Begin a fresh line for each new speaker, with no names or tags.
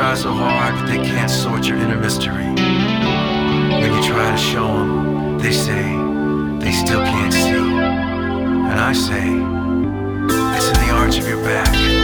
try so hard, but they can't sort your inner mystery. When you try to show them, they say they still can't see. And I say, it's in the arch of your back.